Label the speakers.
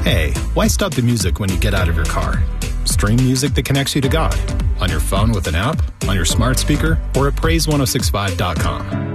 Speaker 1: Hey, why stop the music when you get out of your car? Stream music that connects you to God. On your phone with an app, on your smart speaker, or at praise1065.com.